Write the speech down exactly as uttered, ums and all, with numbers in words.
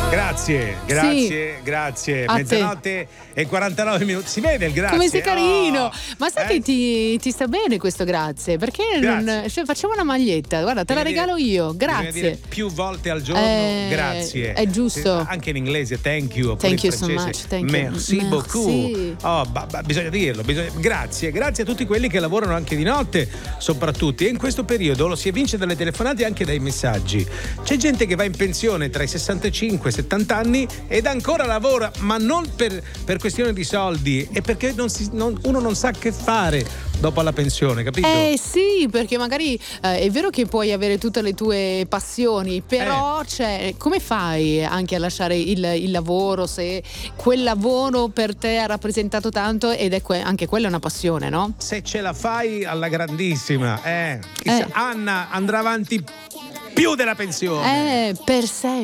Grazie, grazie, sì. grazie. A Mezzanotte te. E quarantanove minuti. Si vede il grazie. Come sei carino. Oh. Ma sai eh? che ti, ti sta bene questo grazie? Perché Grazie. non, cioè, facciamo una maglietta. Guarda, te la Devi regalo dire, io. bisogna Grazie. dire più volte al giorno Eh, grazie. è giusto. Se- Anche in inglese thank you. oppure Thank in you so francese, much. Thank you. Merci, Merci. beaucoup. Oh, ba- ba- bisogna dirlo. Bisogna... Grazie, grazie a tutti quelli che lavorano anche di notte, soprattutto. E in questo periodo lo si evince dalle telefonate e anche dai messaggi. C'è gente che va in pensione tra i sessantacinque e i settanta anni ed ancora lavora, ma non per, per questione di soldi, è perché non si, non, uno non sa che fare dopo la pensione, capito? Eh sì, perché magari eh, è vero che puoi avere tutte le tue passioni, però Eh. cioè, come fai anche a lasciare il, il lavoro se quel lavoro per te ha rappresentato tanto ed è que- anche quella è una passione, no? Se ce la fai alla grandissima, eh, chissà, Eh. Anna andrà avanti più della pensione. Eh, per sempre.